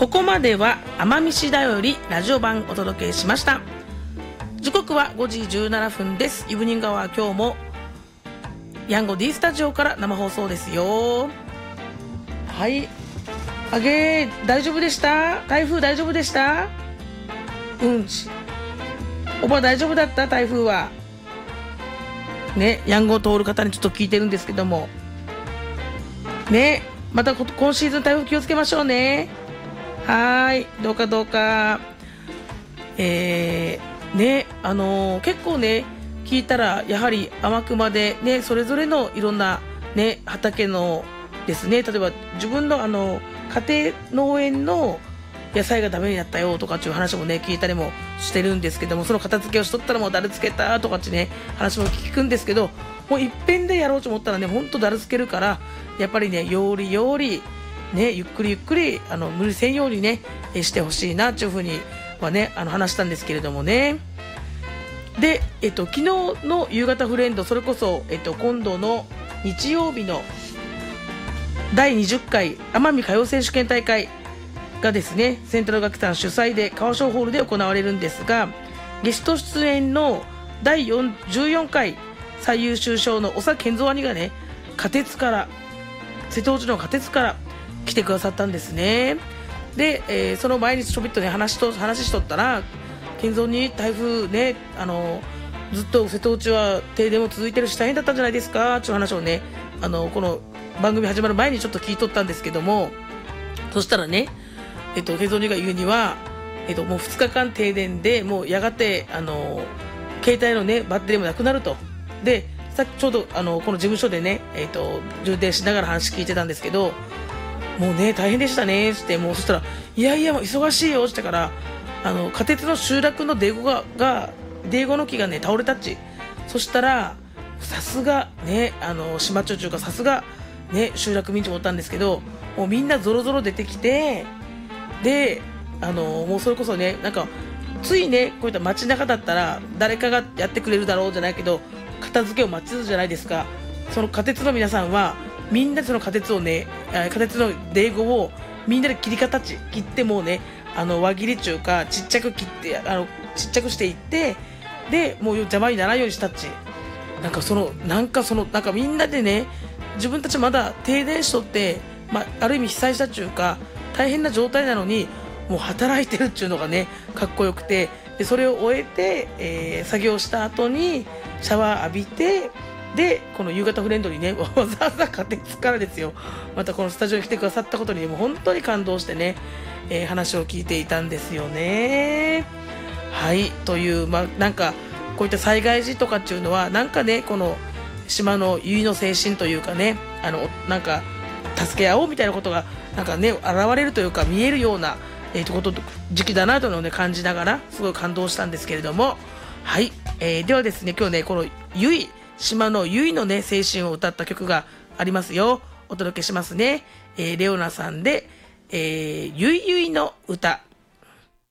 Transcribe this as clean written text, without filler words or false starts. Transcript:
ここまでは奄美市だよりラジオ版お届けしました。時刻は5時17分です。イブニングは今日もヤンゴ D スタジオから生放送ですよ。はい、あげー大丈夫でした？台風大丈夫でした？うんちおば大丈夫だった？台風はね、ヤンゴを通る方にちょっと聞いてるんですけどもね、また今シーズン台風気をつけましょうね。はい、どうかどうか。ね、結構ね聞いたらやはり天熊でね、それぞれのいろんなね畑のですね、例えば自分の家庭農園の野菜がダメになったよとかっていう話もね聞いたりもしてるんですけども、その片付けをしとったらもうだるつけたとかってね話も聞くんですけど、もういっぺんでやろうと思ったらねほんとだるつけるから、やっぱりねよりねゆっくりゆっくり無理せんようにねしてほしいなっていうふうにはね話したんですけれどもね。で、昨日の夕方フレンド、それこそ、今度の日曜日の第20回奄美歌謡選手権大会がですね、セントラル楽団主催で川商ホールで行われるんですが、ゲスト出演の第14回最優秀賞の長健三兄がね、瀬戸内の花鉄から来てくださったんですね。で、その前にちょびっとね話しとったら、健三に台風ねずっと瀬戸内は停電も続いてるし大変だったんじゃないですかっていう話をねこの番組始まる前にちょっと聞いとったんですけども、そしたらね健三が言うには、もう2日間停電でもうやがて携帯のねバッテリーもなくなると。でさっきちょうどこの事務所でね、充電しながら話聞いてたんですけど、もうね大変でしたねって、もうそしたらいやいやもう忙しいよってから、仮設の集落のデーゴの木がね倒れたっち。そしたらさすがね島町がさすがね集落民庁おったんですけど、もうみんなゾロゾロ出てきて、でもうそれこそねなんかついねこういった街中だったら誰かがやってくれるだろうじゃないけど、片付けを待つじゃないですか。その仮設の皆さんはみんなその仮設のデーゴをみんなで切って、もうね輪切り中かちっちゃく切ってちっちゃくしていって、でもう邪魔にならないようにしたっち。なんかみんなでね、自分たちまだ停電しとって、ある意味被災したっちゅうか大変な状態なのにもう働いてるっちゅうのがねかっこよくて、でそれを終えて、作業した後にシャワー浴びて、でこの夕方フレンドにねわざわざ仮設からですよ、またこのスタジオに来てくださったことにもう本当に感動してね、話を聞いていたんですよね。はい、というなんかこういった災害時とかっていうのはなんかねこの島の結の精神というかね、なんか助け合おうみたいなことがなんかね現れるというか見えるような、時期だなというのをね感じながらすごい感動したんですけれども、はい、ではですね今日ねこの島の結のね精神を歌った曲がありますよ。お届けしますね。レオナさんで、ゆいゆいの歌。